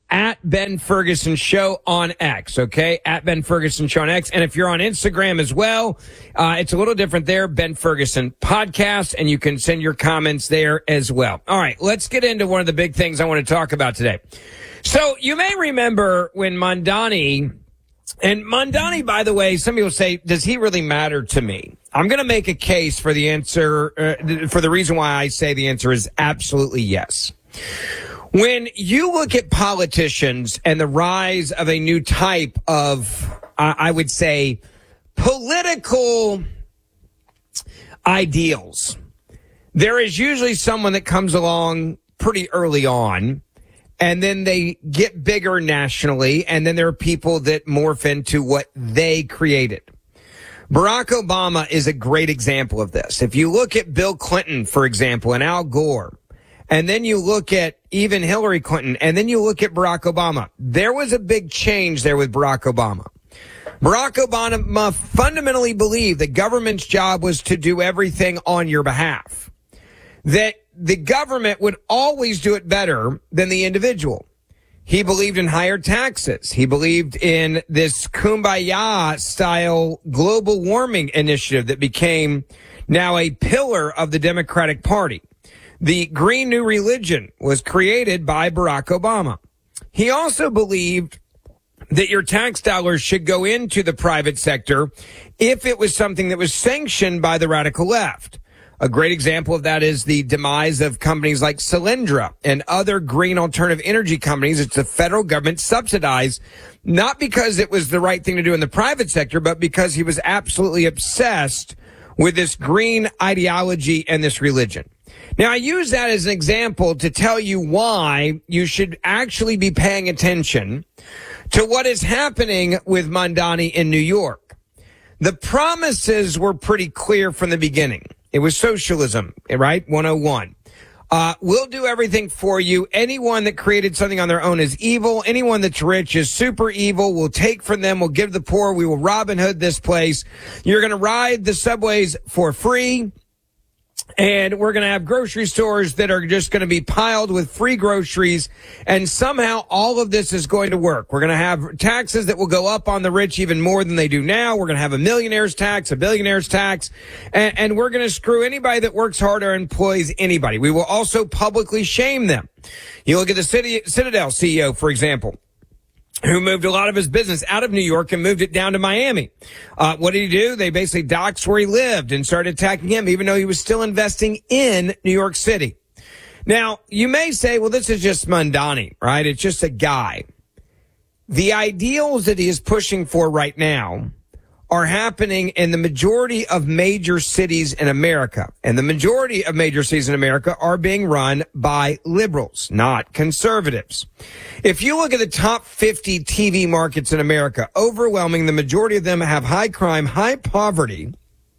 at Ben Ferguson Show on X, okay? At Ben Ferguson Show on X. And if you're on Instagram as well, it's a little different there, Ben Ferguson Podcast, and you can send your comments there as well. All right, let's get into one of the big things I want to talk about today. So you may remember when Mamdani, and Mamdani, by the way, some people say, does he really matter to me? I'm going to make a case for the answer, for the reason why I say the answer is absolutely yes. When you look at politicians and the rise of a new type of, I would say, political ideals, there is usually someone that comes along pretty early on, and then they get bigger nationally, and then there are people that morph into what they created. Barack Obama is a great example of this. If you look at Bill Clinton, for example, and Al Gore, and then you look at even Hillary Clinton, and then you look at Barack Obama, there was a big change there with Barack Obama. Barack Obama fundamentally believed the government's job was to do everything on your behalf, that the government would always do it better than the individual. He believed in higher taxes. He believed in this kumbaya style global warming initiative that became now a pillar of the Democratic Party. The Green New Religion was created by Barack Obama. He also believed that your tax dollars should go into the private sector if it was something that was sanctioned by the radical left. A great example of that is the demise of companies like Solyndra and other green alternative energy companies. It's the federal government subsidized, not because it was the right thing to do in the private sector, but because he was absolutely obsessed with this green ideology and this religion. Now, I use that as an example to tell you why you should actually be paying attention to what is happening with Mamdani in New York. The promises were pretty clear from the beginning. It was socialism, right? 101. We'll do everything for you. Anyone that created something on their own is evil. Anyone that's rich is super evil. We'll take from them. We'll give the poor. We will Robin Hood this place. You're going to ride the subways for free. And we're going to have grocery stores that are just going to be piled with free groceries. And somehow all of this is going to work. We're going to have taxes that will go up on the rich even more than they do now. We're going to have a millionaire's tax, a billionaire's tax, and we're going to screw anybody that works hard or employs anybody. We will also publicly shame them. You look at the Citadel CEO, for example, who moved a lot of his business out of New York and moved it down to Miami. What did he do? They basically doxed where he lived and started attacking him, even though he was still investing in New York City. Now, you may say, well, this is just Mamdani, right? It's just a guy. The ideals that he is pushing for right now are happening in the majority of major cities in America. And the majority of major cities in America are being run by liberals, not conservatives. If you look at the top 50 TV markets in America, overwhelming, the majority of them have high crime, high poverty,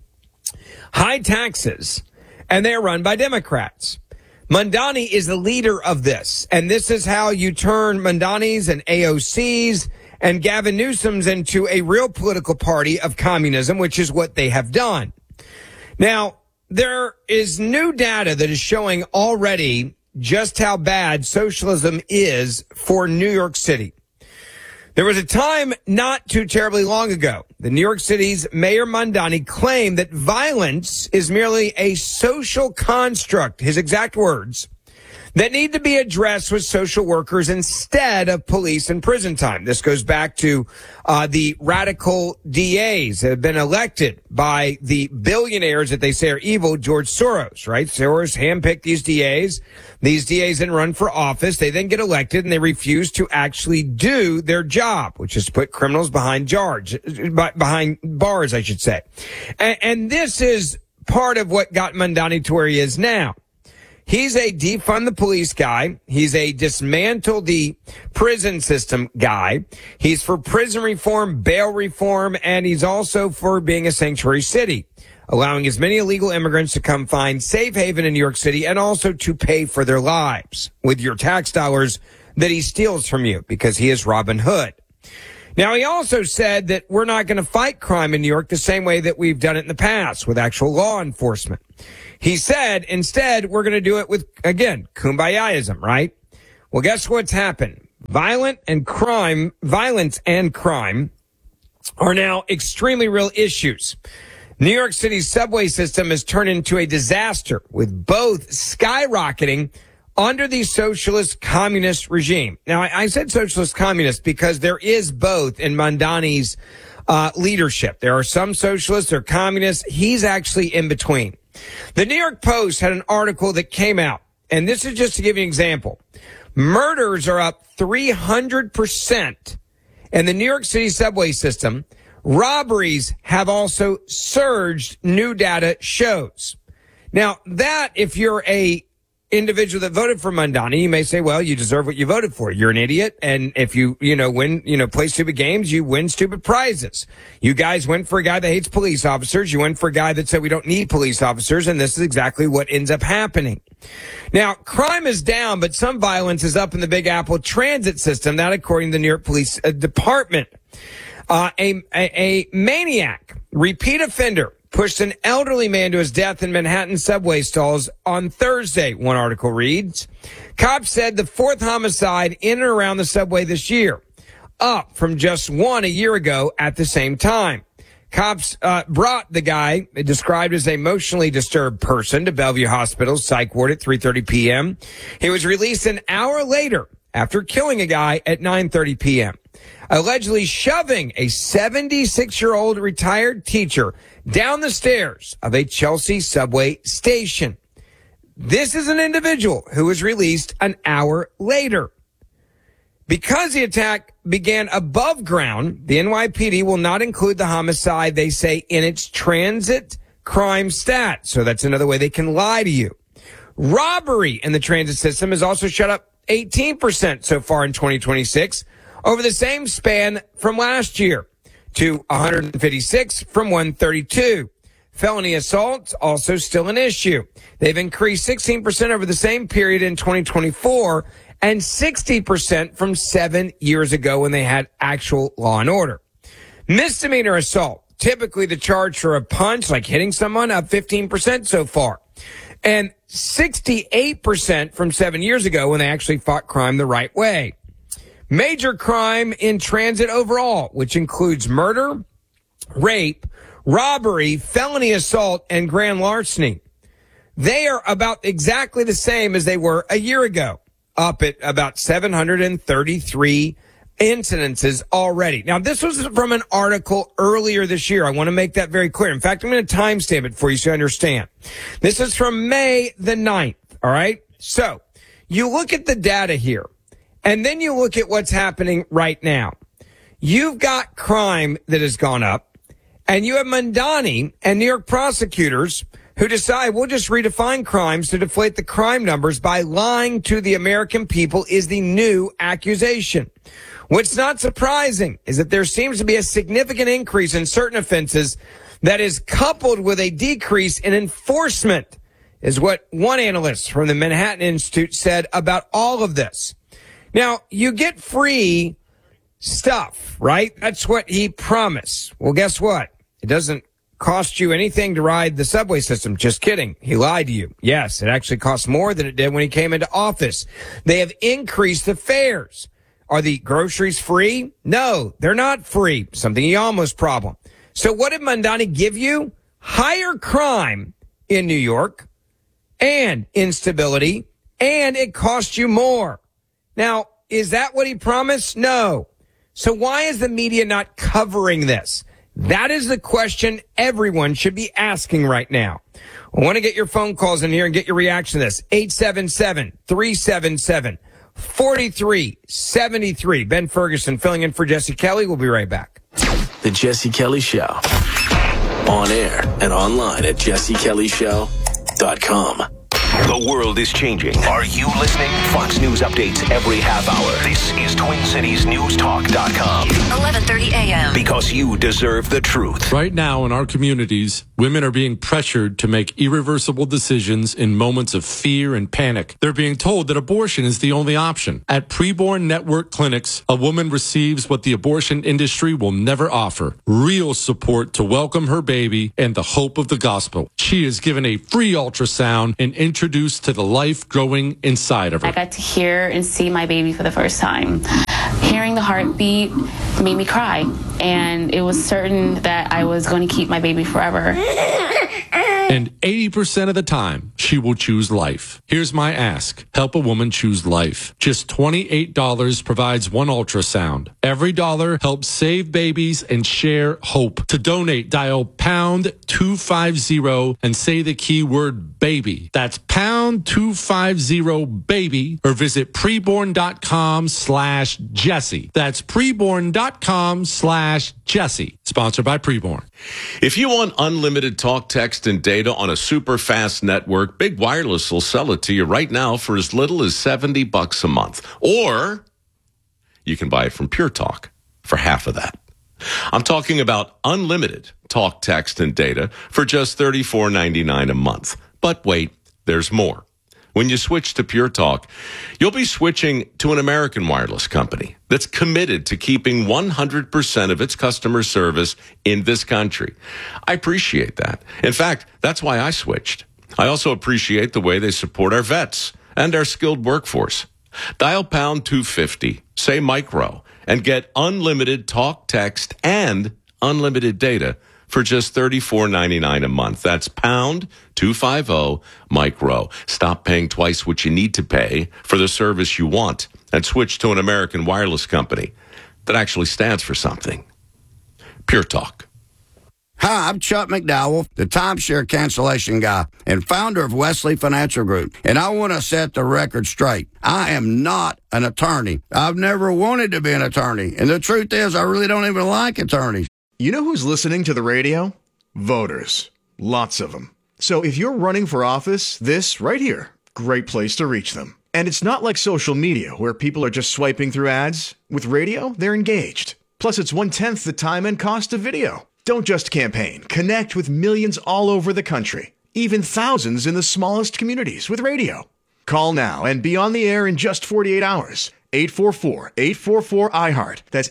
high taxes, and they're run by Democrats. Mamdani is the leader of this. And this is how you turn Mamdanis and AOCs and Gavin Newsom's into a real political party of communism, which is what they have done. Now, there is new data that is showing already just how bad socialism is for New York City. There was a time not too terribly long ago, the New York City's Mayor Mamdani claimed that violence is merely a social construct, his exact words, that need to be addressed with social workers instead of police and prison time. This goes back to the radical DAs that have been elected by the billionaires that they say are evil, George Soros, right? Soros handpicked these DAs. These DAs then run for office. They then get elected and they refuse to actually do their job, which is to put criminals behind bars, I should say. And this is part of what got Mamdani to where he is now. He's a defund the police guy. He's a dismantle the prison system guy. He's for prison reform, bail reform, and he's also for being a sanctuary city, allowing as many illegal immigrants to come find safe haven in New York City and also to pay for their lives with your tax dollars that he steals from you because he is Robin Hood. Now, he also said that we're not going to fight crime in New York the same way that we've done it in the past with actual law enforcement. He said, instead, we're going to do it with, again, kumbayaism, right? Well, guess what's happened? Violence and crime are now extremely real issues. New York City's subway system has turned into a disaster, with both skyrocketing under the socialist communist regime. Now, I said socialist communist because there is both in Mamdani's leadership. There are some socialists, there are communists. He's actually in between. The New York Post had an article that came out, and this is just to give you an example. Murders are up 300% in the New York City subway system. Robberies have also surged, new data shows. Now, that, if you're a individual that voted for Mamdani, you may say, well, you deserve what you voted for. You're an idiot. And if you play stupid games, you win stupid prizes. You guys went for a guy that hates police officers. You went for a guy that said we don't need police officers. And this is exactly what ends up happening. Now, crime is down, but some violence is up in the Big Apple transit system. That, according to the New York Police Department. A maniac, repeat offender, pushed an elderly man to his death in Manhattan subway stalls on Thursday, one article reads. Cops said the fourth homicide in and around the subway this year, up from just one a year ago at the same time. Cops brought the guy, described as emotionally disturbed person, to Bellevue Hospital's psych ward at 3:30 p.m. He was released an hour later after killing a guy at 9:30 p.m., allegedly shoving a 76-year-old retired teacher down the stairs of a Chelsea subway station. This is an individual who was released an hour later. Because the attack began above ground, the NYPD will not include the homicide, they say, in its transit crime stat. So that's another way they can lie to you. Robbery in the transit system has also shot up 18% so far in 2026 over the same span from last year, to 156 from 132. Felony assaults also still an issue. They've increased 16% over the same period in 2024 and 60% from 7 years ago when they had actual law and order. Misdemeanor assault, typically the charge for a punch, like hitting someone, up 15% so far. And 68% from 7 years ago when they actually fought crime the right way. Major crime in transit overall, which includes murder, rape, robbery, felony assault, and grand larceny. They are about exactly the same as they were a year ago, up at about 733 incidences already. Now, this was from an article earlier this year. I want to make that very clear. In fact, I'm going to timestamp it for you so you understand. This is from May the 9th, all right? So, you look at the data here. And then you look at what's happening right now. You've got crime that has gone up, and you have Mamdani and New York prosecutors who decide we'll just redefine crimes to deflate the crime numbers by lying to the American people is the new accusation. What's not surprising is that there seems to be a significant increase in certain offenses that is coupled with a decrease in enforcement, is what one analyst from the Manhattan Institute said about all of this. Now, you get free stuff, right? That's what he promised. Well, guess what? It doesn't cost you anything to ride the subway system. Just kidding. He lied to you. Yes, it actually costs more than it did when he came into office. They have increased the fares. Are the groceries free? No, they're not free. Something he almost problem. So what did Mamdani give you? Higher crime in New York and instability, and it cost you more. Now, is that what he promised? No. So why is the media not covering this? That is the question everyone should be asking right now. I want to get your phone calls in here and get your reaction to this. 877-377-4373. Ben Ferguson filling in for Jesse Kelly. We'll be right back. The Jesse Kelly Show. On air and online at jessekellyshow.com. The world is changing. Are you listening? Fox News updates every half hour. This is TwinCitiesNewsTalk.com. 11:30 a.m. Because you deserve the truth. Right now in our communities, women are being pressured to make irreversible decisions in moments of fear and panic. They're being told that abortion is the only option. At Preborn Network Clinics, a woman receives what the abortion industry will never offer: real support to welcome her baby and the hope of the gospel. She is given a free ultrasound and introduced introduced to the life growing inside of her. I got to hear and see my baby for the first time. Hearing the heartbeat made me cry, and it was certain that I was going to keep my baby forever. And 80% of the time, she will choose life. Here's my ask. Help a woman choose life. Just $28 provides one ultrasound. Every dollar helps save babies and share hope. To donate, dial pound 250 and say the keyword baby. That's pound 250 baby, or visit preborn.com/Jesse. That's preborn.com/Jesse. Sponsored by Preborn. If you want unlimited talk, text, and data on a super fast network, Big Wireless will sell it to you right now for as little as $70 a month. Or you can buy it from Pure Talk for half of that. I'm talking about unlimited talk, text, and data for just $34.99 a month. But wait, there's more. When you switch to Pure Talk, you'll be switching to an American wireless company that's committed to keeping 100% of its customer service in this country. I appreciate that. In fact, that's why I switched. I also appreciate the way they support our vets and our skilled workforce. Dial pound 250, say micro, and get unlimited talk, text, and unlimited data for just $34.99 a month. That's pound 250 micro. Stop paying twice what you need to pay for the service you want and switch to an American wireless company that actually stands for something. Pure Talk. Hi, I'm Chuck McDowell, the timeshare cancellation guy and founder of Wesley Financial Group. And I want to set the record straight. I am not an attorney. I've never wanted to be an attorney. And the truth is, I really don't even like attorneys. You know who's listening to the radio? Voters. Lots of them. So if you're running for office, this right here, great place to reach them. And it's not like social media where people are just swiping through ads. With radio, they're engaged. Plus, it's 1/10 the time and cost of video. Don't just campaign. Connect with millions all over the country, even thousands in the smallest communities with radio. Call now and be on the air in just 48 hours. 844-844-IHEART. That's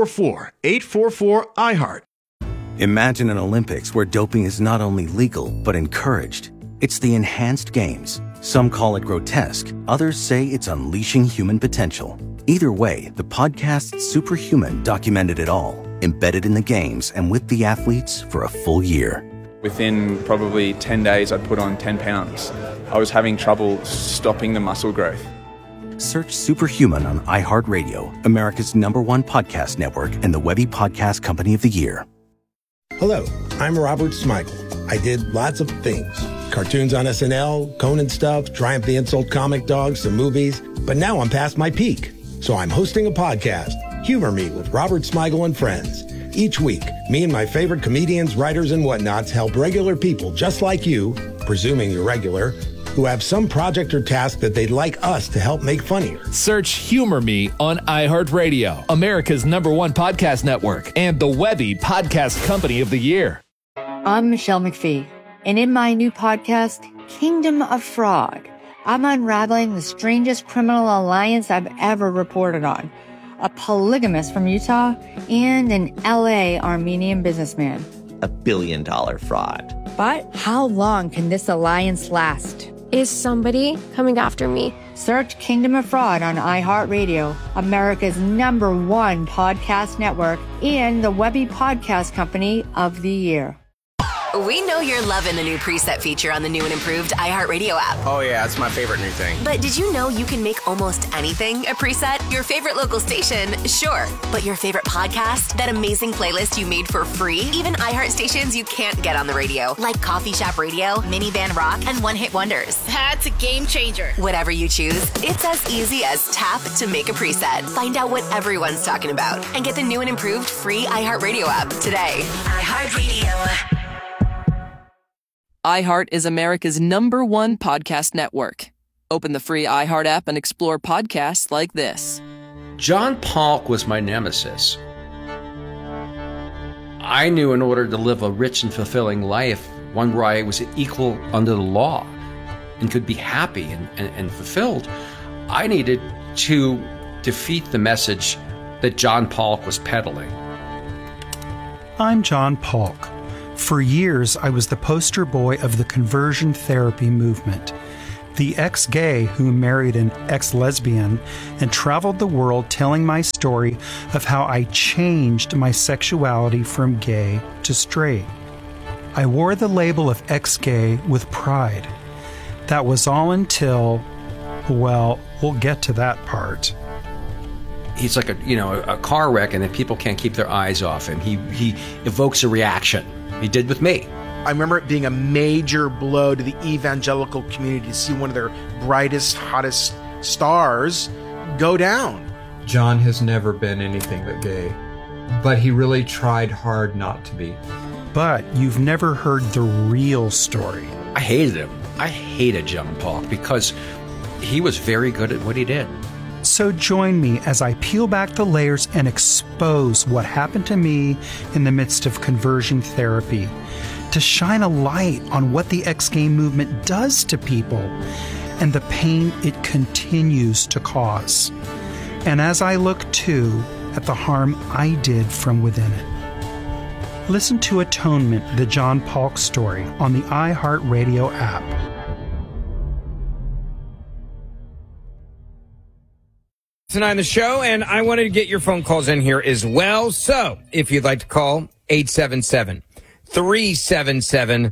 844-844-IHEART. Imagine an Olympics where doping is not only legal, but encouraged. It's the Enhanced Games. Some call it grotesque. Others say it's unleashing human potential. Either way, the podcast Superhuman documented it all, embedded in the games and with the athletes for a full year. Within probably 10 days, I'd put on 10 pounds. I was having trouble stopping the muscle growth. Search Superhuman on iHeartRadio, America's #1 podcast network and the Webby Podcast Company of the Year. Hello, I'm Robert Smigel. I did lots of things. Cartoons on SNL, Conan stuff, Triumph the Insult Comic Dog, some movies. But now I'm past my peak. So I'm hosting a podcast, Humor Me with Robert Smigel and Friends. Each week, me and my favorite comedians, writers, and whatnots help regular people just like you, presuming you're regular, who have some project or task that they'd like us to help make funnier. Search Humor Me on iHeartRadio, America's #1 podcast network, and the Webby Podcast Company of the Year. I'm Michelle McPhee, and in my new podcast, Kingdom of Fraud, I'm unraveling the strangest criminal alliance I've ever reported on. A polygamist from Utah and an LA Armenian businessman. $1 billion fraud. But how long can this alliance last? Is somebody coming after me? Search Kingdom of Fraud on iHeartRadio, America's #1 podcast network, and the Webby Podcast Company of the Year. We know you're loving the new preset feature on the new and improved iHeartRadio app. Oh yeah, it's my favorite new thing. But did you know you can make almost anything a preset? Your favorite local station, sure. But your favorite podcast? That amazing playlist you made for free? Even iHeart stations you can't get on the radio, like Coffee Shop Radio, Minivan Rock, and One Hit Wonders. That's a game changer. Whatever you choose, it's as easy as tap to make a preset. Find out what everyone's talking about and get the new and improved free iHeartRadio app today. iHeartRadio. iHeart is America's #1 podcast network. Open the free iHeart app and explore podcasts like this. John Polk was my nemesis. I knew in order to live a rich and fulfilling life, one where I was equal under the law and could be happy and fulfilled, I needed to defeat the message that John Polk was peddling. I'm John Polk. For years, I was the poster boy of the conversion therapy movement. the ex-gay who married an ex-lesbian and traveled the world telling my story of how I changed my sexuality from gay to straight. I wore the label of ex-gay with pride. That was all until, well, we'll get to that part. He's like a car wreck, and then people can't keep their eyes off him. He evokes a reaction. He did with me. I remember it being a major blow to the evangelical community to see one of their brightest, hottest stars go down. John has never been anything but gay, but he really tried hard not to be. But you've never heard the real story. I hated him. I hated John Paul because he was very good at what he did. So join me as I peel back the layers and expose what happened to me in the midst of conversion therapy, to shine a light on what the ex-gay movement does to people and the pain it continues to cause. And as I look, too, at the harm I did from within it. Listen to Atonement, the John Paulk story, on the iHeartRadio app. Tonight on the show, and I wanted to get your phone calls in here as well. So, if you'd like to call, 877-377-4373.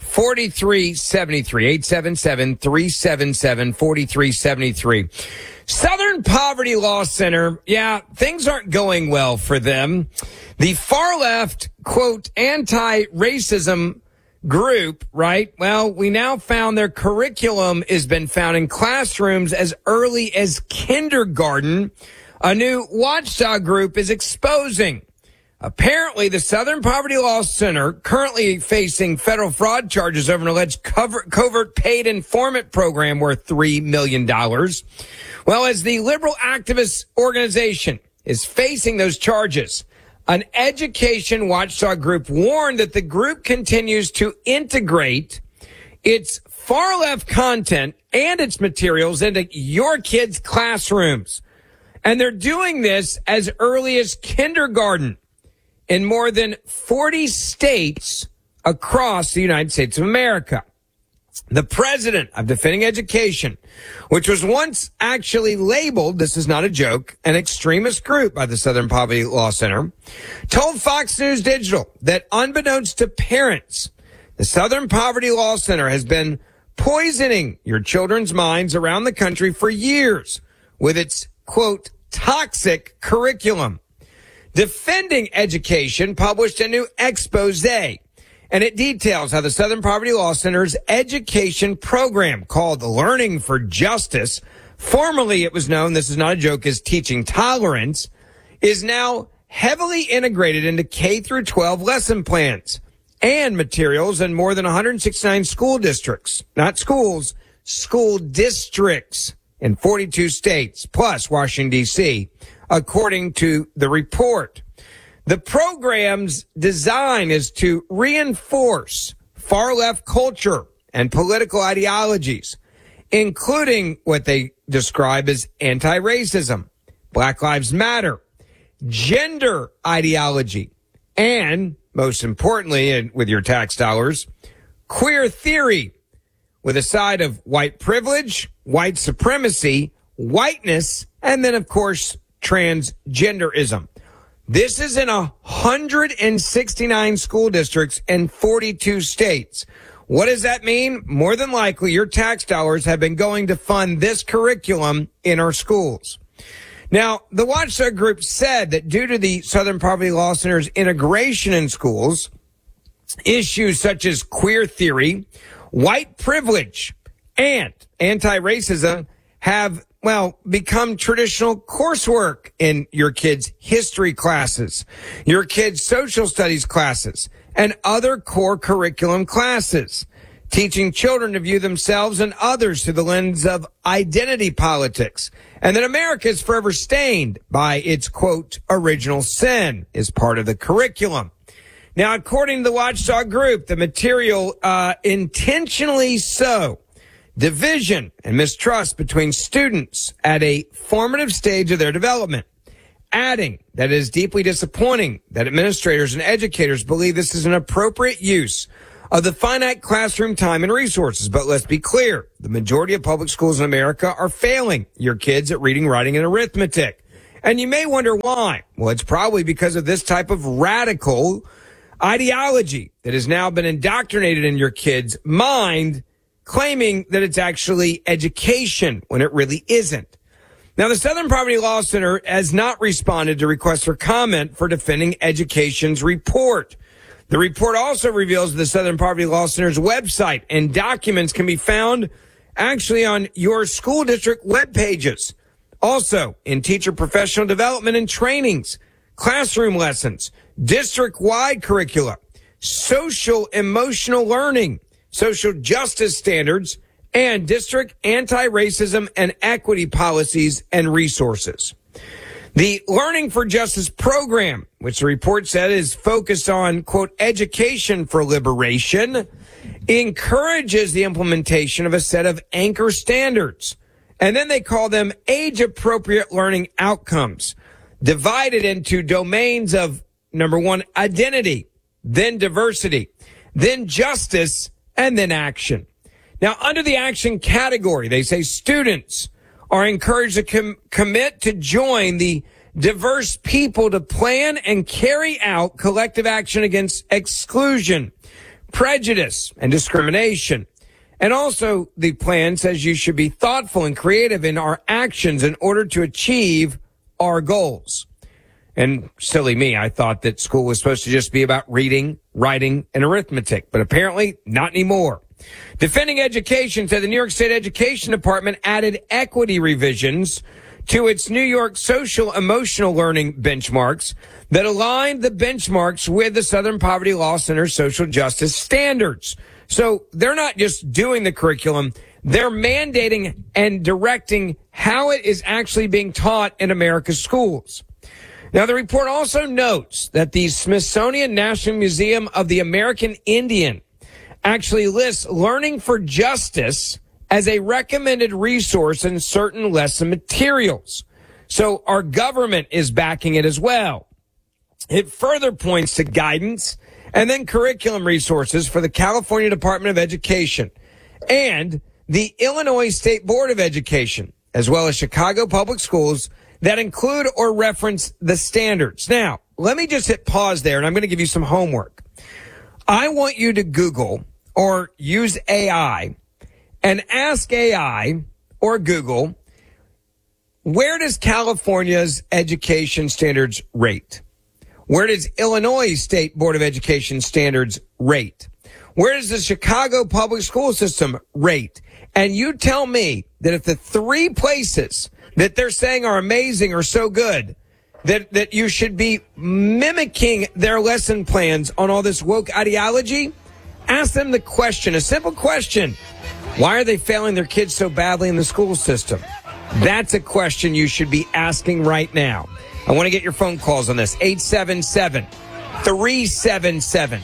877-377-4373. Southern Poverty Law Center, things aren't going well for them. The far left, quote, anti-racism group, right? Well, we now found their curriculum has been found in classrooms as early as kindergarten. A new watchdog group is exposing. Apparently, the Southern Poverty Law Center, currently facing federal fraud charges over an alleged covert paid informant program worth $3 million. Well, as the liberal activist organization is facing those charges, an education watchdog group warned that the group continues to integrate its far left content and its materials into your kids' classrooms. And they're doing this as early as kindergarten in more than 40 states across the United States of America. The president of Defending Education, which was once actually labeled, this is not a joke, an extremist group by the Southern Poverty Law Center, told Fox News Digital that unbeknownst to parents, the Southern Poverty Law Center has been poisoning your children's minds around the country for years with its, quote, toxic curriculum. Defending Education published a new expose, and it details how the Southern Poverty Law Center's education program called Learning for Justice, formerly it was known, this is not a joke, as Teaching Tolerance, is now heavily integrated into K through 12 lesson plans and materials in more than 169 school districts, not schools, school districts in 42 states, plus Washington, D.C., according to the report. The program's design is to reinforce far-left culture and political ideologies, including what they describe as anti-racism, Black Lives Matter, gender ideology, and, most importantly, and with your tax dollars, queer theory, with a side of white privilege, white supremacy, whiteness, and then, of course, transgenderism. This is in 169 school districts in 42 states. What does that mean? More than likely, your tax dollars have been going to fund this curriculum in our schools. Now, the watchdog group said that due to the Southern Poverty Law Center's integration in schools, issues such as queer theory, white privilege, and anti-racism have become traditional coursework in your kids' history classes, your kids' social studies classes, and other core curriculum classes, teaching children to view themselves and others through the lens of identity politics, and that America is forever stained by its, quote, original sin is part of the curriculum. Now, according to the watchdog group, the material intentionally sow division and mistrust between students at a formative stage of their development, adding that it is deeply disappointing that administrators and educators believe this is an appropriate use of the finite classroom time and resources. But let's be clear, the majority of public schools in America are failing your kids at reading, writing, and arithmetic. And you may wonder why. Well, it's probably because of this type of radical ideology that has now been indoctrinated in your kid's mind, claiming that it's actually education when it really isn't. Now, the Southern Poverty Law Center has not responded to requests for comment for Defending Education's report. The report also reveals the Southern Poverty Law Center's website, and documents can be found actually on your school district web pages. Also, in teacher professional development and trainings, classroom lessons, district-wide curricula, social emotional learning, social justice standards, and district anti-racism and equity policies and resources. The Learning for Justice program, which the report said is focused on, quote, education for liberation, encourages the implementation of a set of anchor standards. And then they call them age-appropriate learning outcomes, divided into domains of, number one, identity, then diversity, then justice, and then action. Now, under the action category, they say students are encouraged to commit to join the diverse people to plan and carry out collective action against exclusion, prejudice, and discrimination. And also, the plan says you should be thoughtful and creative in our actions in order to achieve our goals. And silly me, I thought that school was supposed to just be about reading, writing, and arithmetic, but apparently not anymore. Defending Education said the New York State Education Department added equity revisions to its New York social emotional learning benchmarks that aligned the benchmarks with the Southern Poverty Law Center social justice standards. So they're not just doing the curriculum, they're mandating and directing how it is actually being taught in America's schools. Now, the report also notes that the Smithsonian National Museum of the American Indian actually lists Learning for Justice as a recommended resource in certain lesson materials. So our government is backing it as well. It further points to guidance and then curriculum resources for the California Department of Education and the Illinois State Board of Education, as well as Chicago Public Schools, that include or reference the standards. Now, let me just hit pause there, and I'm going to give you some homework. I want you to Google or use AI and ask AI or Google, where does California's education standards rate? Where does Illinois State Board of Education standards rate? Where does the Chicago public school system rate? And you tell me that if the three places that they're saying are amazing or so good, that you should be mimicking their lesson plans on all this woke ideology, ask them the question, a simple question. Why are they failing their kids so badly in the school system? That's a question you should be asking right now. I want to get your phone calls on this. 877-377-4373.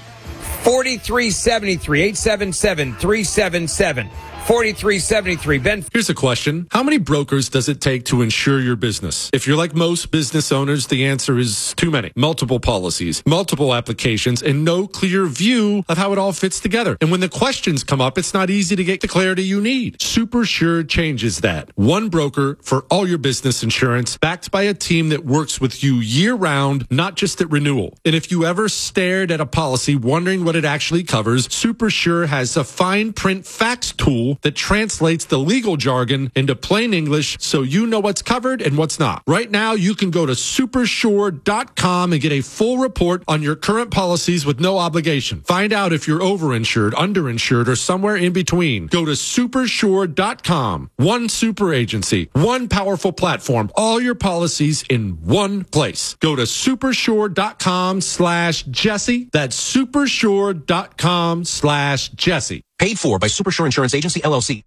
877-377-4373. Ben. Here's a question. How many brokers does it take to insure your business? If you're like most business owners, the answer is too many. Multiple policies, multiple applications, and no clear view of how it all fits together. And when the questions come up, it's not easy to get the clarity you need. SuperSure changes that. One broker for all your business insurance, backed by a team that works with you year-round, not just at renewal. And if you ever stared at a policy wondering what it actually covers, SuperSure has a fine print facts tool that translates the legal jargon into plain English so you know what's covered and what's not. Right now, you can go to supersure.com and get a full report on your current policies with no obligation. Find out if you're overinsured, underinsured, or somewhere in between. Go to supersure.com. One super agency, one powerful platform, all your policies in one place. Go to supersure.com/Jesse. That's supersure.com/Jesse. Paid for by Supersure Insurance Agency, LLC.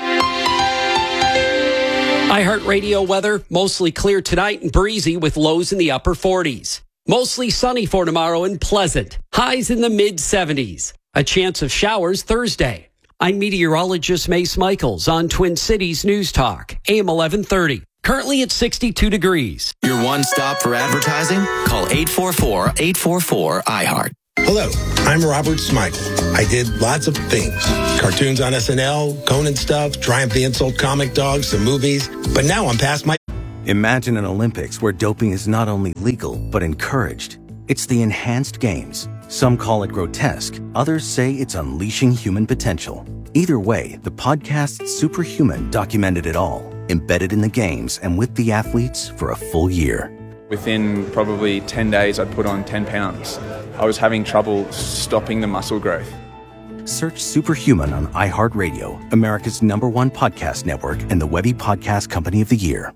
iHeartRadio weather, mostly clear tonight and breezy with lows in the upper 40s. Mostly sunny for tomorrow and pleasant. Highs in the mid-70s. A chance of showers Thursday. I'm meteorologist Mace Michaels on Twin Cities News Talk, AM 1130. Currently at 62 degrees. Your one stop for advertising? Call 844-844-iHeart. Hello, I'm Robert Smigel. I did lots of things. Cartoons on SNL, Conan stuff, Triumph the Insult comic dogs, some movies. But now I'm past my... Imagine an Olympics where doping is not only legal, but encouraged. It's the enhanced games. Some call it grotesque. Others say it's unleashing human potential. Either way, the podcast Superhuman documented it all, embedded in the games and with the athletes for a full year. Within probably 10 days, I'd put on 10 pounds. I was having trouble stopping the muscle growth. Search Superhuman on iHeartRadio, America's #1 podcast network, and the Webby Podcast Company of the Year.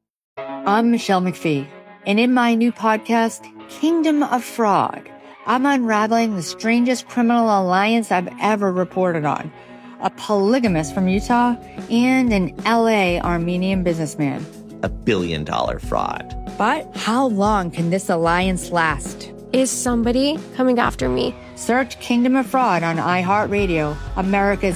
I'm Michelle McPhee, and in my new podcast, Kingdom of Frog, I'm unraveling the strangest criminal alliance I've ever reported on. A polygamist from Utah and an LA Armenian businessman. $1 billion fraud. But how long can this alliance last? Is somebody coming after me? Search Kingdom of Fraud on iHeartRadio, America's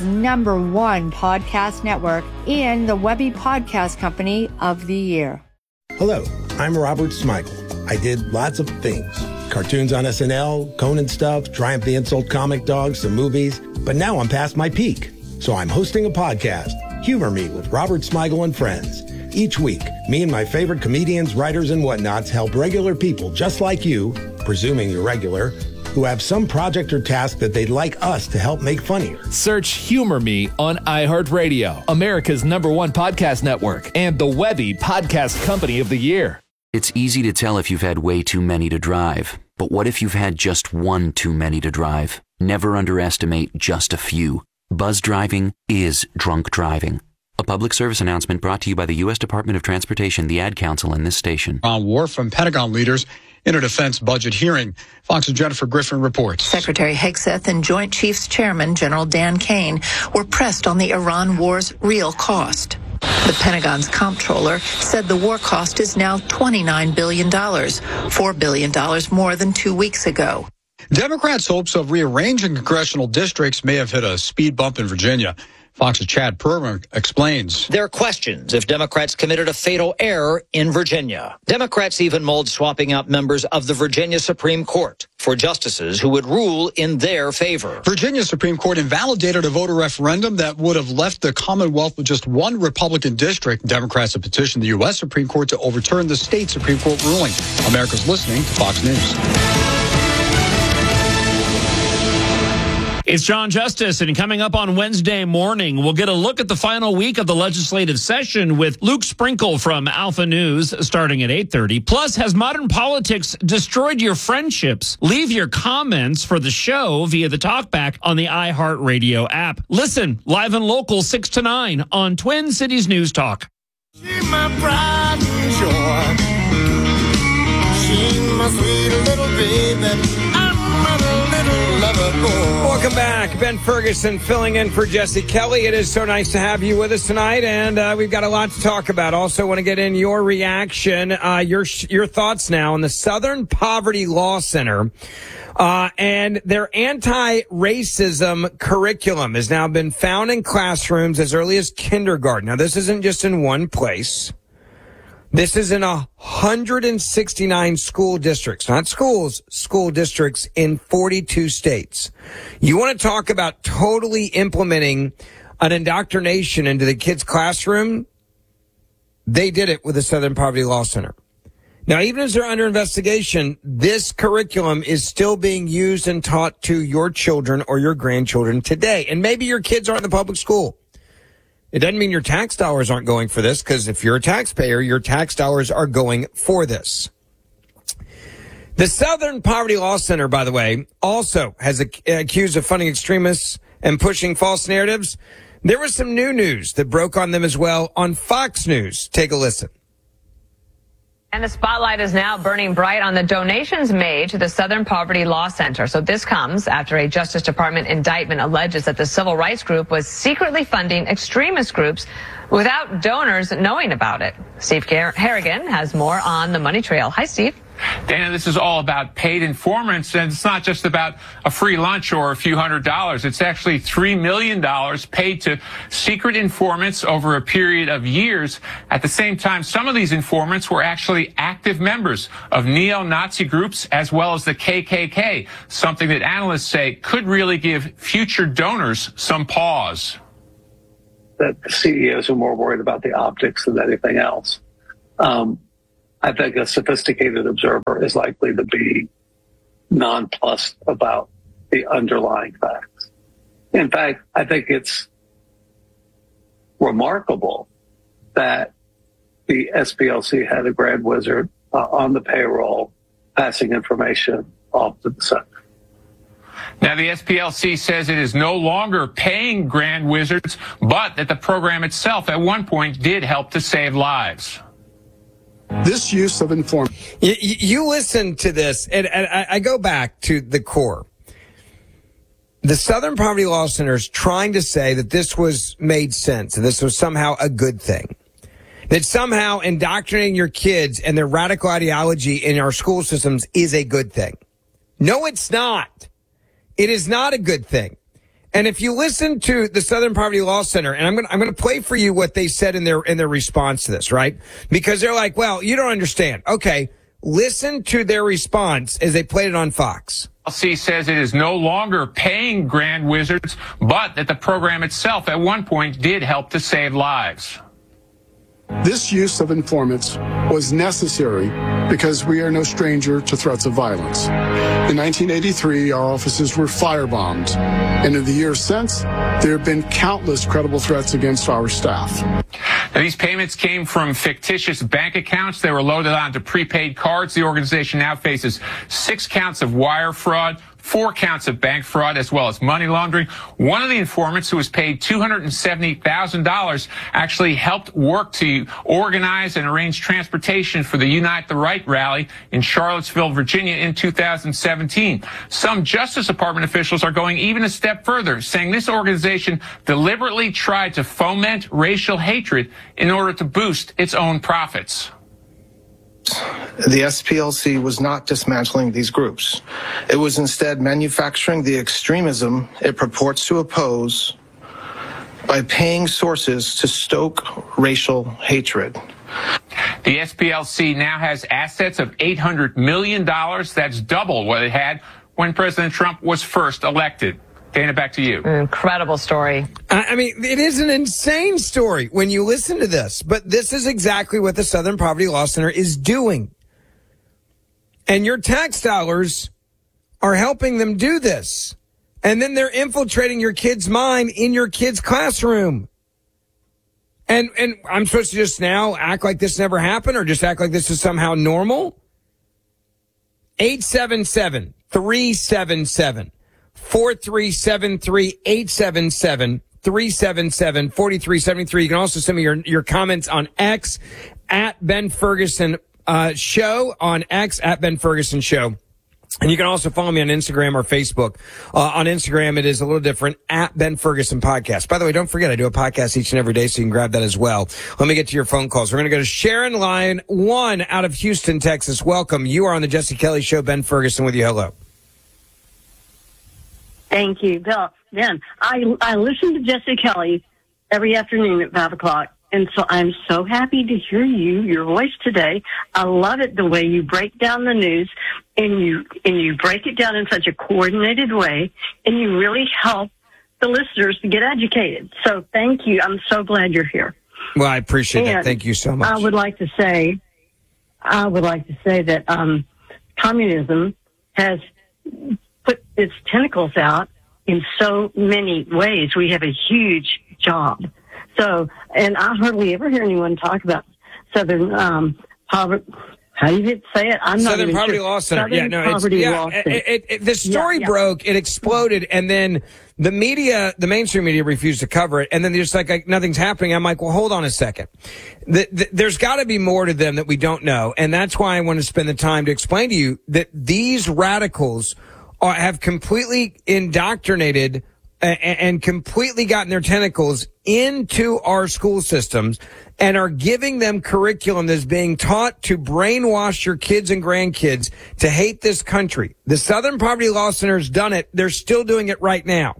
#1 podcast network, and the Webby Podcast Company of the Year. Hello, I'm Robert Smigel. I did lots of things. Cartoons on SNL, Conan stuff, Triumph the Insult comic dogs, some movies. But now I'm past my peak. So I'm hosting a podcast, Humor Me with Robert Smigel and Friends. Each week, me and my favorite comedians, writers, and whatnots help regular people just like you, presuming you're regular, who have some project or task that they'd like us to help make funnier. Search Humor Me on iHeartRadio, America's #1 podcast network, and the Webby Podcast Company of the Year. It's easy to tell if you've had way too many to drive. But what if you've had just one too many to drive? Never underestimate just a few. Buzz driving is drunk driving. A public service announcement brought to you by the U.S. Department of Transportation, the Ad Council, and this station. On war from Pentagon leaders in a defense budget hearing. Fox's Jennifer Griffin reports. Secretary Hegseth and Joint Chiefs Chairman General Dan Kane were pressed on the Iran war's real cost. The Pentagon's comptroller said the war cost is now $29 billion, $4 billion more than 2 weeks ago. Democrats' hopes of rearranging congressional districts may have hit a speed bump in Virginia. Fox's Chad Perman explains. There are questions if Democrats committed a fatal error in Virginia. Democrats even mulled swapping out members of the Virginia Supreme Court for justices who would rule in their favor. Virginia Supreme Court invalidated a voter referendum that would have left the Commonwealth with just one Republican district. Democrats have petitioned the U.S. Supreme Court to overturn the state Supreme Court ruling. America's listening to Fox News. It's John Justice, and coming up on Wednesday morning, we'll get a look at the final week of the legislative session with Luke Sprinkle from Alpha News starting at 8:30. Plus, has modern politics destroyed your friendships? Leave your comments for the show via the talkback on the iHeartRadio app. Listen, live and local 6 to 9 on Twin Cities News Talk. She's my pride and joy. She's my sweet little baby. Welcome back. Ben Ferguson filling in for Jesse Kelly. It is so nice to have you with us tonight, and we've got a lot to talk about. Also want to get in your reaction, your thoughts now on the Southern Poverty Law Center and their anti-racism curriculum has now been found in classrooms as early as kindergarten. Now, this isn't just in one place. This is in 169 school districts, not schools, school districts in 42 states. You want to talk about totally implementing an indoctrination into the kids' classroom? They did it with the Southern Poverty Law Center. Now, even as they're under investigation, this curriculum is still being used and taught to your children or your grandchildren today. And maybe your kids aren't in the public school. It doesn't mean your tax dollars aren't going for this, because if you're a taxpayer, your tax dollars are going for this. The Southern Poverty Law Center, by the way, also has accused of funding extremists and pushing false narratives. There was some new news that broke on them as well on Fox News. Take a listen. And the spotlight is now burning bright on the donations made to the Southern Poverty Law Center. So this comes after a Justice Department indictment alleges that the civil rights group was secretly funding extremist groups without donors knowing about it. Steve Harrigan has more on the money trail. Hi, Steve. Dana, this is all about paid informants, and it's not just about a free lunch or a few $100s. It's actually $3 million paid to secret informants over a period of years. At the same time, some of these informants were actually active members of neo-Nazi groups as well as the KKK, something that analysts say could really give future donors some pause. That the CEOs are more worried about the optics than anything else. I think a sophisticated observer is likely to be nonplussed about the underlying facts. In fact, I think it's remarkable that the SPLC had a grand wizard on the payroll passing information off to the center. Now, the SPLC says it is no longer paying grand wizards, but that the program itself at one point did help to save lives. This use of informants. You listen to this, and I go back to the core. The Southern Poverty Law Center is trying to say that this was made sense, and this was somehow a good thing. That somehow indoctrinating your kids and their radical ideology in our school systems is a good thing. No, it's not. It is not a good thing. And if you listen to the Southern Poverty Law Center, and I'm going to play for you what they said in their response to this, right? Because they're like, well, you don't understand. Okay, listen to their response as they played it on Fox. SPLC says it is no longer paying grand wizards, but that the program itself at one point did help to save lives. This use of informants was necessary because we are no stranger to threats of violence. In 1983, our offices were firebombed, and in the years since, there have been countless credible threats against our staff. Now, these payments came from fictitious bank accounts. They were loaded onto prepaid cards. The organization now faces 6 counts of wire fraud, 4 counts of bank fraud, as well as money laundering. One of the informants, who was paid $270,000, actually helped work to organize and arrange transportation for the Unite the Right rally in Charlottesville, Virginia in 2017. Some Justice Department officials are going even a step further, saying this organization deliberately tried to foment racial hatred in order to boost its own profits. The SPLC was not dismantling these groups. It was instead manufacturing the extremism it purports to oppose by paying sources to stoke racial hatred. The SPLC now has assets of $800 million. That's double what it had when President Trump was first elected. Dana, back to you. Incredible story. I mean, it is an insane story when you listen to this, but this is exactly what the Southern Poverty Law Center is doing. And your tax dollars are helping them do this. And then they're infiltrating your kid's mind in your kid's classroom. And I'm supposed to just now act like this never happened or just act like this is somehow normal? 877-377. 4373 877 377 4373. You can also send me your comments on X at Ben Ferguson Show, on X at Ben Ferguson Show. And you can also follow me on Instagram or Facebook. On Instagram, it is a little different, at Ben Ferguson Podcast. By the way, don't forget, I do a podcast each and every day, so you can grab that as well. Let me get to your phone calls. We're going to go to Sharon, line 1 out of Houston, Texas. Welcome. You are on the Jesse Kelly Show. Ben Ferguson with you. Hello. Thank you, Bill. Ben, I listen to Jesse Kelly every afternoon at 5 o'clock, and so I'm so happy to hear your voice today. I love it, the way you break down the news, and you break it down in such a coordinated way, and you really help the listeners to get educated. So thank you. I'm so glad you're here. Well, I appreciate that. Thank you so much. I would like to say that communism has put its tentacles out in so many ways. We have a huge job. So, and I hardly ever hear anyone talk about Southern poverty. How do you say it? I'm Southern not Poverty Law Center. Yeah, no, the story broke, it exploded, and then the media, the mainstream media, refused to cover it, and then there's like nothing's happening. I'm like, well, hold on a second. There's got to be more to them that we don't know, and that's why I want to spend the time to explain to you that these radicals have completely indoctrinated and completely gotten their tentacles into our school systems and are giving them curriculum that's being taught to brainwash your kids and grandkids to hate this country. The Southern Poverty Law Center's done it. They're still doing it right now.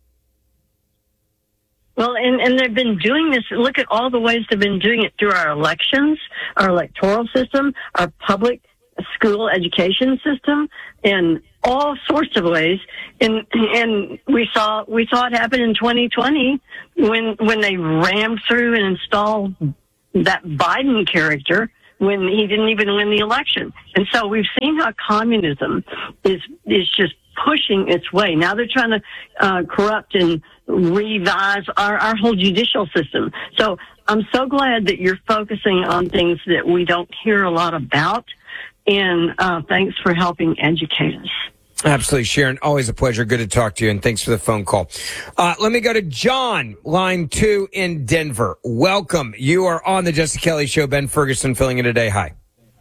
Well, and they've been doing this. Look at all the ways they've been doing it through our elections, our electoral system, our public school education system, and all sorts of ways. And we saw it happen in 2020 when they rammed through and installed that Biden character when he didn't even win the election. And so we've seen how communism is just pushing its way. Now they're trying to corrupt and revise our whole judicial system. So I'm so glad that you're focusing on things that we don't hear a lot about. And thanks for helping educate us. Absolutely, Sharon. Always a pleasure. Good to talk to you, and thanks for the phone call. Let me go to John, line 2 in Denver. Welcome. You are on the Jesse Kelly Show. Ben Ferguson filling in today. Hi.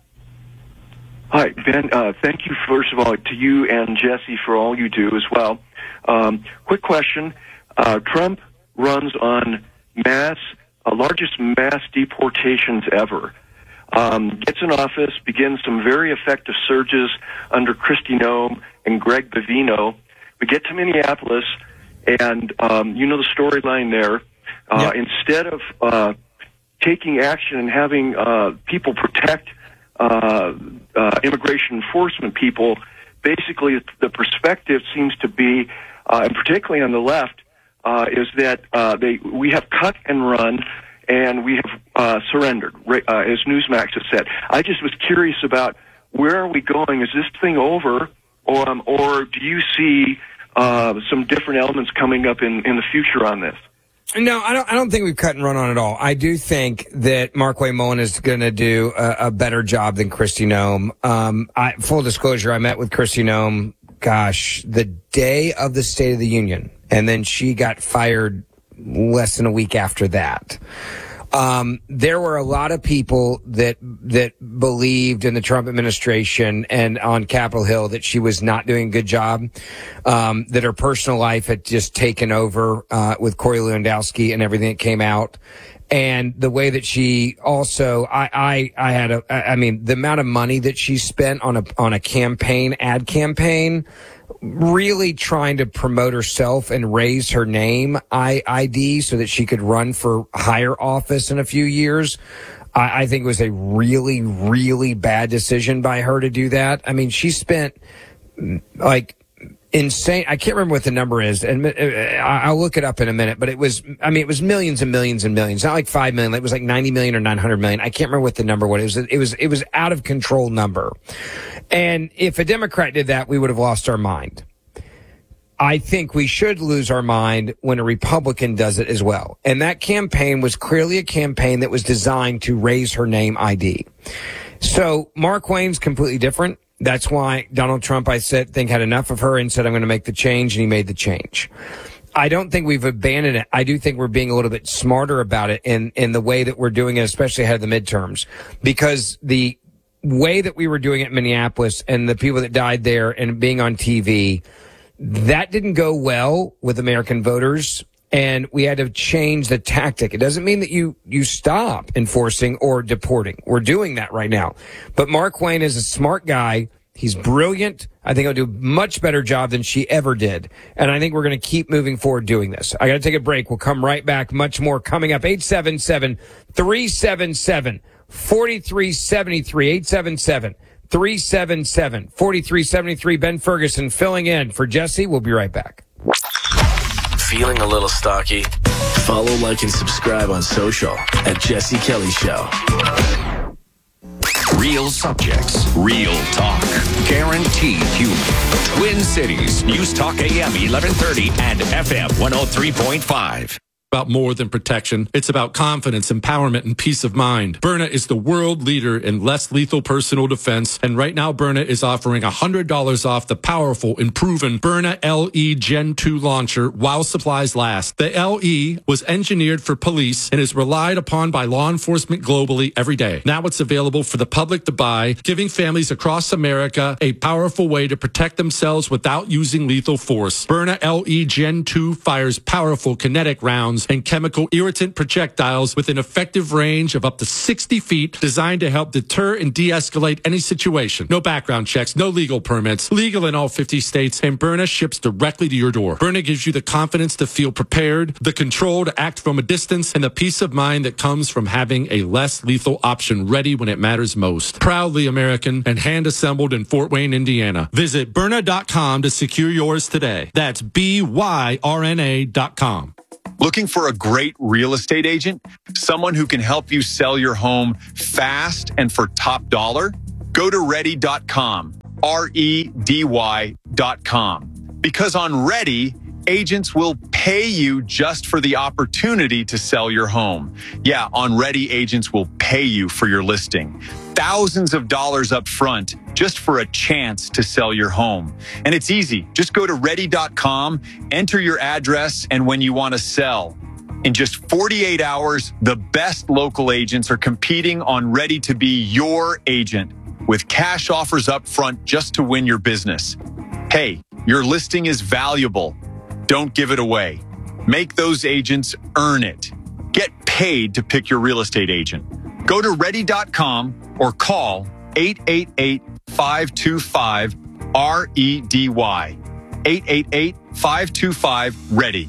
Hi, Ben. Thank you, first of all, to you and Jesse for all you do as well. Quick question. Trump runs on largest mass deportations ever. Gets in office, begins some very effective surges under Kristi Noem and Greg Bavino. We get to Minneapolis, and you know the storyline there. Yep. Instead of taking action and having people protect immigration enforcement people, basically the perspective seems to be, and particularly on the left, is that we have cut and run, and we have surrendered, as Newsmax has said. I just was curious about where are we going? Is this thing over, or do you see some different elements coming up in the future on this? No, I don't think we've cut and run on it all. I do think that Markwayne Mullin is going to do a better job than Kristi Noem. Full disclosure, I met with Kristi Noem, the day of the State of the Union, and then she got fired less than a week after that. There were a lot of people that believed in the Trump administration and on Capitol Hill that she was not doing a good job, that her personal life had just taken over with Corey Lewandowski and everything that came out. And the way that she also, the amount of money that she spent on a ad campaign, really trying to promote herself and raise her name ID so that she could run for higher office in a few years. I think it was a really, really bad decision by her to do that. I mean, she spent insane. I can't remember what the number is, and I'll look it up in a minute, but it was millions and millions and millions. Not like 5 million. It was like 90 million or 900 million. I can't remember what the number was. It was out of control number. And if a Democrat did that, we would have lost our mind. I think we should lose our mind when a Republican does it as well. And that campaign was clearly a campaign that was designed to raise her name ID. So Markwayne's completely different. That's why Donald Trump, think had enough of her and said, I'm going to make the change, and he made the change. I don't think we've abandoned it. I do think we're being a little bit smarter about it in the way that we're doing it, especially ahead of the midterms, because the way that we were doing it in Minneapolis and the people that died there and being on TV, that didn't go well with American voters, and we had to change the tactic. It doesn't mean that you stop enforcing or deporting. We're doing that right now. But Markwayne is a smart guy. He's brilliant. I think he'll do a much better job than she ever did. And I think we're going to keep moving forward doing this. I got to take a break. We'll come right back. Much more coming up. 877-377-4373. 877-377-4373. Ben Ferguson filling in for Jesse. We'll be right back. Feeling a little stocky? Follow, like, and subscribe on social at Jesse Kelly Show. Real subjects, real talk, guaranteed humor. Twin Cities News Talk AM 1130 and FM 103.5. about more than protection. It's about confidence, empowerment, and peace of mind. Byrna is the world leader in less lethal personal defense, and right now Byrna is offering $100 off the powerful and proven Byrna LE Gen 2 launcher while supplies last. The LE was engineered for police and is relied upon by law enforcement globally every day. Now it's available for the public to buy, giving families across America a powerful way to protect themselves without using lethal force. Byrna LE Gen 2 fires powerful kinetic rounds and chemical irritant projectiles with an effective range of up to 60 feet, designed to help deter and de-escalate any situation. No background checks, no legal permits, legal in all 50 states, and Byrna ships directly to your door. Byrna gives you the confidence to feel prepared, the control to act from a distance, and the peace of mind that comes from having a less lethal option ready when it matters most. Proudly American and hand-assembled in Fort Wayne, Indiana. Visit Byrna.com to secure yours today. That's BYRNA.com. Looking for a great real estate agent? Someone who can help you sell your home fast and for top dollar? Go to Ready.com, REDY.com. Because on Ready, agents will pay you just for the opportunity to sell your home. Yeah, on Ready, agents will pay you for your listing. Thousands of dollars up front just for a chance to sell your home. And it's easy. Just go to Ready.com, enter your address, and when you want to sell. In just 48 hours, the best local agents are competing on Ready to be your agent with cash offers up front just to win your business. Hey, your listing is valuable. Don't give it away. Make those agents earn it. Get paid to pick your real estate agent. Go to Ready.com or call 888-525-REDY. 888-525-READY.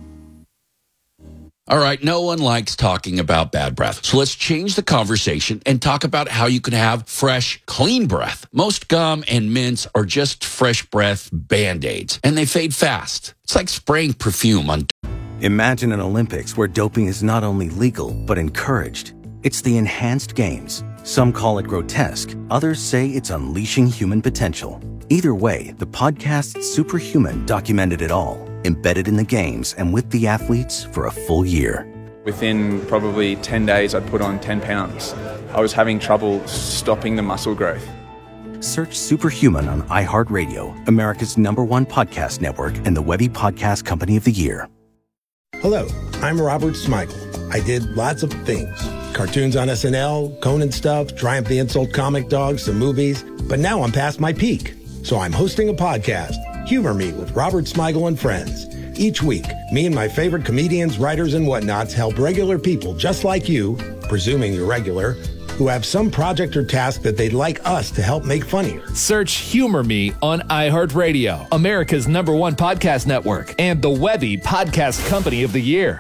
All right, no one likes talking about bad breath. So let's change the conversation and talk about how you can have fresh, clean breath. Most gum and mints are just fresh breath Band-Aids, and they fade fast. It's like spraying perfume on... Imagine an Olympics where doping is not only legal, but encouraged. It's the Enhanced Games. Some call it grotesque. Others say it's unleashing human potential. Either way, the podcast Superhuman documented it all, embedded in the games and with the athletes for a full year. Within probably 10 days, I'd put on 10 pounds. I was having trouble stopping the muscle growth. Search Superhuman on iHeartRadio, America's #1 podcast network and the Webby Podcast Company of the Year. Hello, I'm Robert Smigel. I did lots of things. Cartoons on SNL, Conan stuff, Triumph the Insult Comic Dog, some movies. But now I'm past my peak. So I'm hosting a podcast, Humor Me with Robert Smigel and Friends. Each week, me and my favorite comedians, writers, and whatnots help regular people just like you, presuming you're regular, who have some project or task that they'd like us to help make funnier. Search Humor Me on iHeartRadio, America's #1 podcast network, and the Webby Podcast Company of the Year.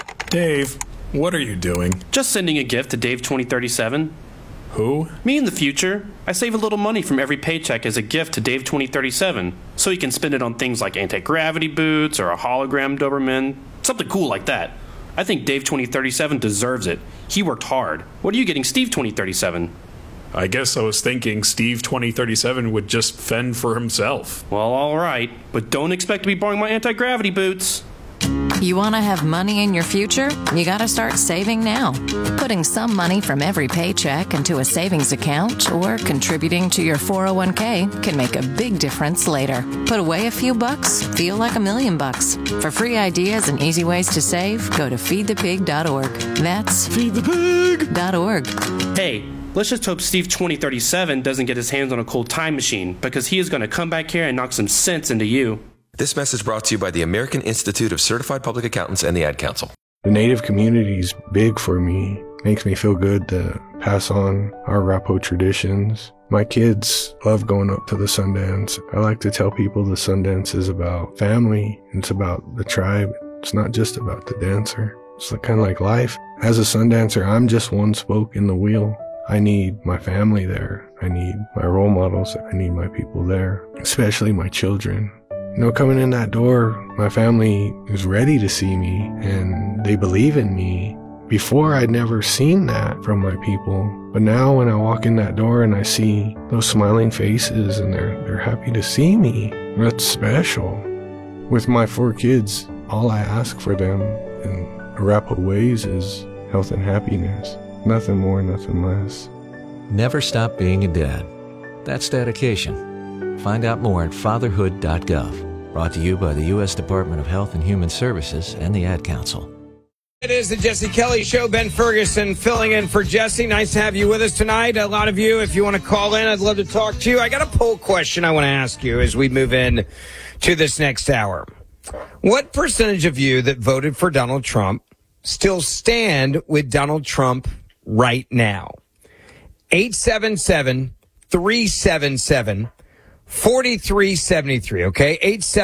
Dave, what are you doing? Just sending a gift to Dave 2037. Who? Me in the future. I save a little money from every paycheck as a gift to Dave 2037, so he can spend it on things like anti-gravity boots or a hologram Doberman, something cool like that. I think Dave 2037 deserves it. He worked hard. What are you getting Steve 2037? I guess I was thinking Steve 2037 would just fend for himself. Well, all right, but don't expect to be borrowing my anti-gravity boots. You want to have money in your future? You got to start saving now. Putting some money from every paycheck into a savings account or contributing to your 401k can make a big difference later. Put away a few bucks, feel like $1 million. For free ideas and easy ways to save, go to feedthepig.org. That's feedthepig.org. Hey, let's just hope Steve 2037 doesn't get his hands on a cool time machine, because he is going to come back here and knock some sense into you. This message brought to you by the American Institute of Certified Public Accountants and the Ad Council. The Native community is big for me. Makes me feel good to pass on our Arapaho traditions. My kids love going up to the Sundance. I like to tell people the Sundance is about family. It's about the tribe. It's not just about the dancer. It's kind of like life. As a Sundancer, I'm just one spoke in the wheel. I need my family there. I need my role models. I need my people there, especially my children. You know, coming in that door, my family is ready to see me and they believe in me. Before, I'd never seen that from my people. But now when I walk in that door and I see those smiling faces and they're happy to see me, that's special. With my 4 kids, all I ask for them, and Arapaho Ways is health and happiness. Nothing more, nothing less. Never stop being a dad. That's dedication. Find out more at fatherhood.gov. Brought to you by the U.S. Department of Health and Human Services and the Ad Council. It is the Jesse Kelly Show. Ben Ferguson filling in for Jesse. Nice to have you with us tonight. A lot of you, if you want to call in, I'd love to talk to you. I got a poll question I want to ask you as we move in to this next hour. What percentage of you that voted for Donald Trump still stand with Donald Trump right now? 877-377-4373, okay?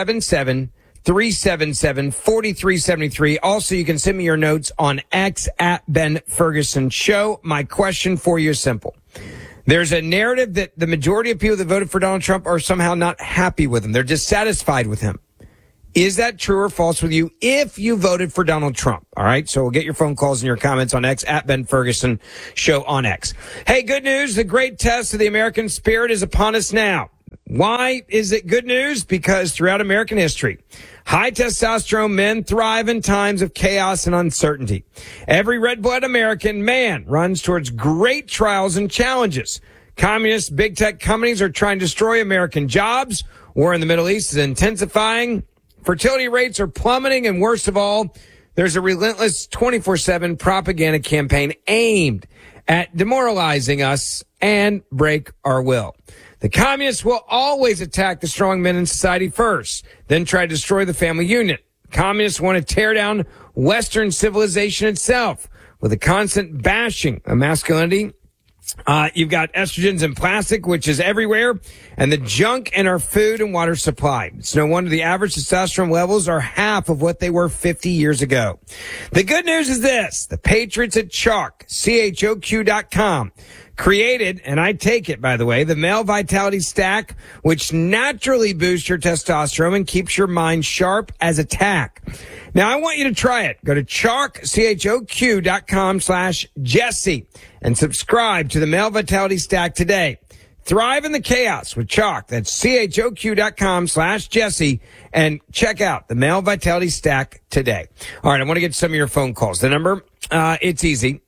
877-377-4373. Also, you can send me your notes on X at Ben Ferguson Show. My question for you is simple. There's a narrative that the majority of people that voted for Donald Trump are somehow not happy with him. They're dissatisfied with him. Is that true or false with you if you voted for Donald Trump? All right. So we'll get your phone calls and your comments on X at Ben Ferguson Show on X. Hey, good news. The great test of the American spirit is upon us now. Why is it good news? Because throughout American history, high testosterone men thrive in times of chaos and uncertainty. Every red-blooded American man runs towards great trials and challenges. Communist big tech companies are trying to destroy American jobs. War in the Middle East is intensifying. Fertility rates are plummeting, and worst of all, there's a relentless 24/7 propaganda campaign aimed at demoralizing us and break our will. The communists will always attack the strong men in society first, then try to destroy the family unit. Communists want to tear down Western civilization itself with a constant bashing of masculinity. You've got estrogens in plastic, which is everywhere, and the junk in our food and water supply. It's no wonder the average testosterone levels are half of what they were 50 years ago. The good news is this. The Patriots at Choq, CHOQ.com, created, and I take it, by the way, the Male Vitality Stack, which naturally boosts your testosterone and keeps your mind sharp as a tack. Now, I want you to try it. Go to Choq, CHOQ.com/Jesse and subscribe to the Male Vitality Stack today. Thrive in the chaos with Choq. That's CHOQ.com/Jesse and check out the Male Vitality Stack today. All right, I want to get some of your phone calls. The number, it's easy.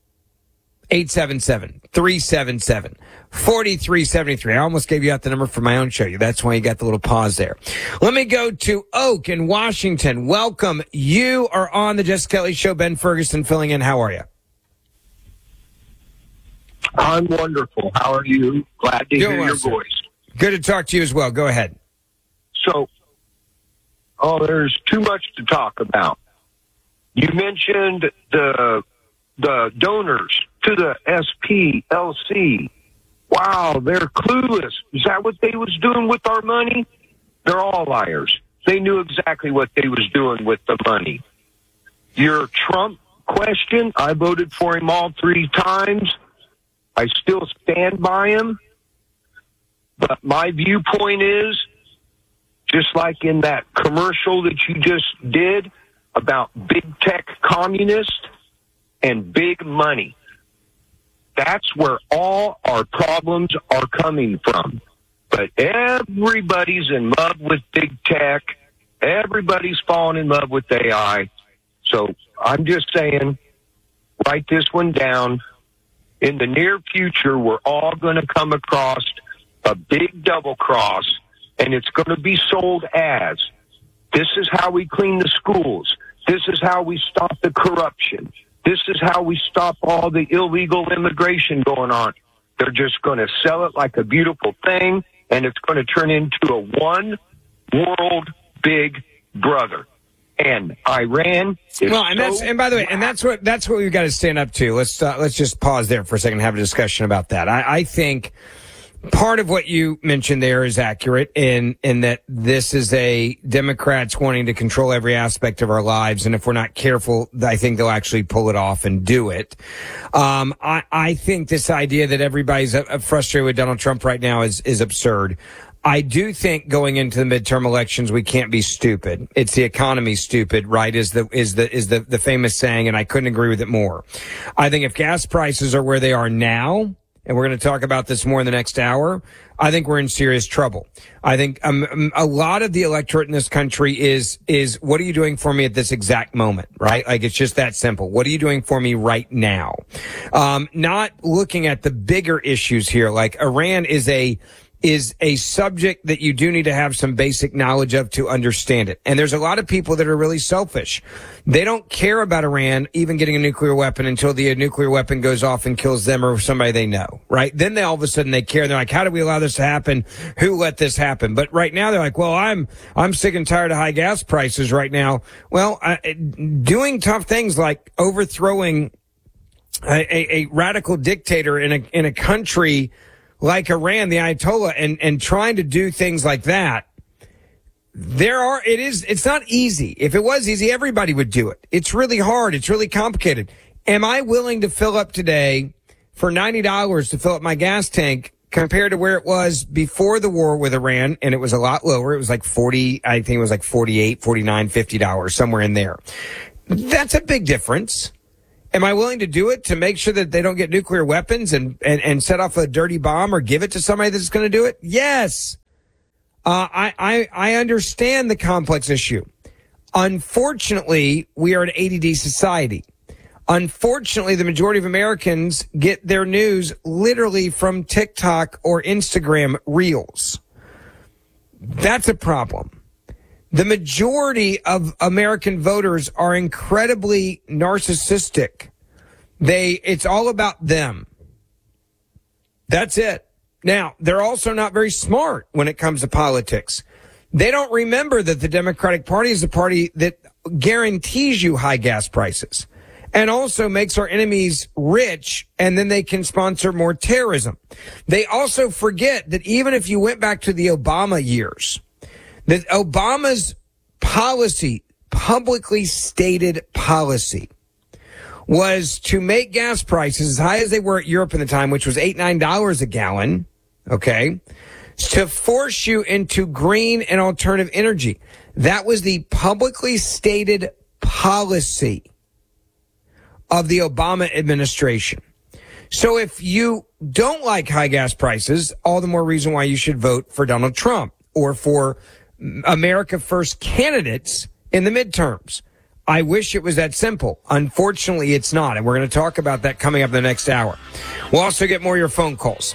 877-377-4373. I almost gave you out the number for my own show. That's why you got the little pause there. Let me go to Oak in Washington. Welcome. You are on the Jesse Kelly Show. Ben Ferguson filling in. How are you? I'm wonderful. How are you? Glad to hear your voice. Good to talk to you as well. Go ahead. So, there's too much to talk about. You mentioned the donors to the SPLC. Wow, they're clueless. Is that what they was doing with our money? They're all liars. They knew exactly what they was doing with the money. Your Trump question, I voted for him all 3 times. I still stand by him. But my viewpoint is, just like in that commercial that you just did about big tech communists and big money, that's where all our problems are coming from. But everybody's in love with big tech. Everybody's falling in love with AI. So I'm just saying, write this one down. In the near future, we're all going to come across a big double cross, and it's going to be sold as, this is how we clean the schools. This is how we stop the corruption. This is how we stop all the illegal immigration going on. They're just going to sell it like a beautiful thing, and it's going to turn into a one world big brother. And Iran is and by the way, and that's what we've got to stand up to. Let's just pause there for a second and have a discussion about that. I think part of what you mentioned there is accurate in that this is a Democrats wanting to control every aspect of our lives. And if we're not careful, I think they'll actually pull it off and do it. I think this idea that everybody's frustrated with Donald Trump right now is absurd. I do think going into the midterm elections, we can't be stupid. It's the economy stupid, right? Is the famous saying, and I couldn't agree with it more. I think if gas prices are where they are now, and we're going to talk about this more in the next hour, I think we're in serious trouble. I think a lot of the electorate in this country is what are you doing for me at this exact moment, right? Like, it's just that simple. What are you doing for me right now? Not looking at the bigger issues here, like Iran is a subject that you do need to have some basic knowledge of to understand it. And there's a lot of people that are really selfish. They don't care about Iran even getting a nuclear weapon until the nuclear weapon goes off and kills them or somebody they know, right? Then all of a sudden they care. They're like, how do we allow this to happen? Who let this happen? But right now they're like, well, I'm sick and tired of high gas prices right now. Well, doing tough things like overthrowing a radical dictator in a country like Iran, the Ayatollah, and trying to do things like that, it's not easy. If it was easy, everybody would do it. It's really hard. It's really complicated. Am I willing to fill up today for $90 to fill up my gas tank compared to where it was before the war with Iran? And it was a lot lower. It was like 40, I think it was like $48, $49, $50, somewhere in there. That's a big difference. Am I willing to do it to make sure that they don't get nuclear weapons and set off a dirty bomb or give it to somebody that's going to do it? Yes. I understand the complex issue. Unfortunately, we are an ADD society. Unfortunately, the majority of Americans get their news literally from TikTok or Instagram Reels. That's a problem. The majority of American voters are incredibly narcissistic. It's all about them. That's it. Now, they're also not very smart when it comes to politics. They don't remember that the Democratic Party is the party that guarantees you high gas prices and also makes our enemies rich, and then they can sponsor more terrorism. They also forget that even if you went back to the Obama years, that Obama's policy, publicly stated policy, was to make gas prices as high as they were at Europe in the time, which was $8, $9 a gallon, okay, to force you into green and alternative energy. That was the publicly stated policy of the Obama administration. So if you don't like high gas prices, all the more reason why you should vote for Donald Trump or for America First candidates in the midterms. I wish it was that simple. Unfortunately, it's not. And we're going to talk about that coming up in the next hour. We'll also get more of your phone calls.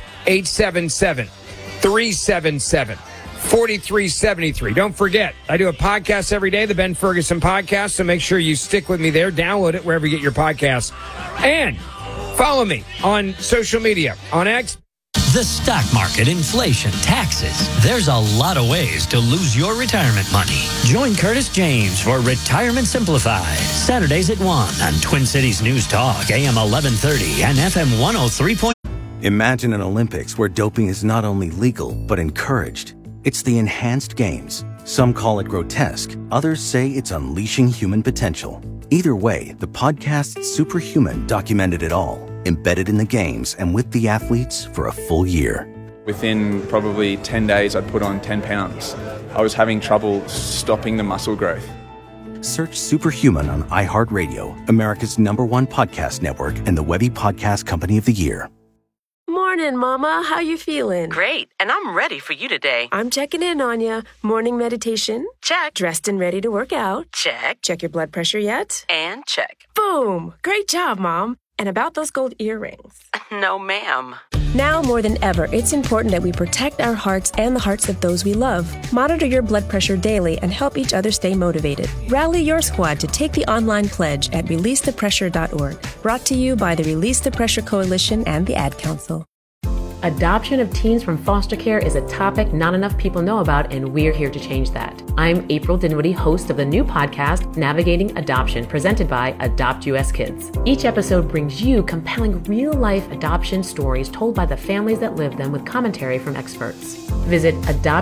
877-377-4373. Don't forget, I do a podcast every day, the Ben Ferguson Podcast. So make sure you stick with me there. Download it wherever you get your podcasts. And follow me on social media, on X. The stock market, inflation, taxes. There's a lot of ways to lose your retirement money. Join Curtis James for Retirement Simplified. Saturdays at 1 on Twin Cities News Talk, AM 1130 and FM 103. Imagine an Olympics where doping is not only legal, but encouraged. It's the enhanced games. Some call it grotesque. Others say it's unleashing human potential. Either way, the podcast Superhuman documented it all, embedded in the games and with the athletes for a full year. Within probably 10 days, I'd put on 10 pounds. I was having trouble stopping the muscle growth. Search Superhuman on iHeartRadio, America's #1 podcast network, and the Webby Podcast Company of the Year. Morning, Mama. How you feeling? Great, and I'm ready for you today. I'm checking in on you. Morning meditation? Check. Dressed and ready to work out? Check. Check your blood pressure yet? And check. Boom! Great job, Mom. And about those gold earrings? No, ma'am. Now more than ever, it's important that we protect our hearts and the hearts of those we love. Monitor your blood pressure daily and help each other stay motivated. Rally your squad to take the online pledge at releasethepressure.org. Brought to you by the Release the Pressure Coalition and the Ad Council. Adoption of teens from foster care is a topic not enough people know about, and we're here to change that. I'm April Dinwiddie, host of the new podcast, Navigating Adoption, presented by Adopt US Kids. Each episode brings you compelling real-life adoption stories told by the families that live them with commentary from experts. Visit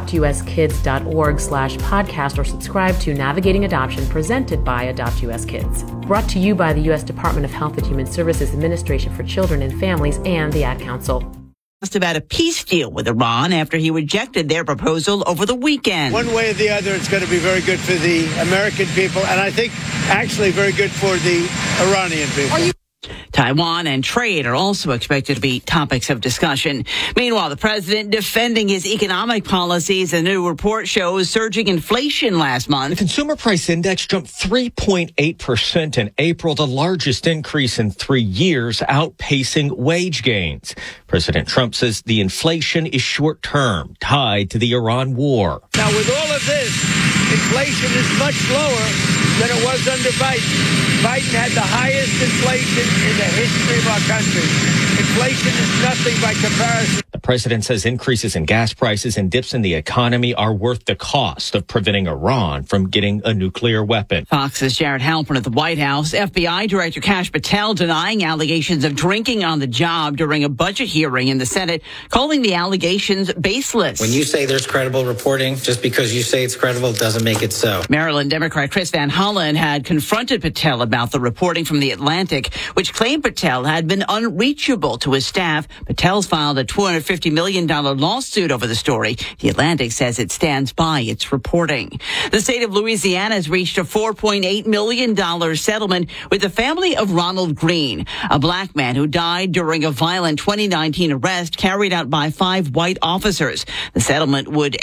adoptuskids.org/podcast or subscribe to Navigating Adoption, presented by Adopt US Kids. Brought to you by the U.S. Department of Health and Human Services Administration for Children and Families and the Ad Council. About a peace deal with Iran after he rejected their proposal over the weekend. One way or the other, it's going to be very good for the American people, and I think actually very good for the Iranian people. Taiwan and trade are also expected to be topics of discussion. Meanwhile, the president defending his economic policies. A new report shows surging inflation last month. The consumer price index jumped 3.8% in April, the largest increase in 3 years, outpacing wage gains. President Trump says the inflation is short-term, tied to the Iran war. Now, with all of this, inflation is much lower than it was under Biden. Biden had the highest inflation in the history of our country. Inflation is nothing by comparison. The president says increases in gas prices and dips in the economy are worth the cost of preventing Iran from getting a nuclear weapon. Fox's Jared Halpern at the White House. FBI Director Kash Patel denying allegations of drinking on the job during a budget hearing in the Senate, calling the allegations baseless. When you say there's credible reporting, just because you say it's credible doesn't make it so. Maryland Democrat Chris Van Hollen had confronted Patel about the reporting from The Atlantic, which claimed Patel had been unreachable to his staff. Patel's filed a $250 million lawsuit over the story. The Atlantic says it stands by its reporting. The state of Louisiana has reached a $4.8 million settlement with the family of Ronald Green, a black man who died during a violent 2019 arrest carried out by 5 white officers. The settlement would